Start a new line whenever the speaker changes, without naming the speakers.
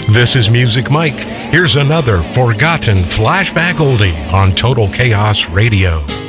This is Music Mike. Here's another forgotten flashback oldie on Total Chaos Radio.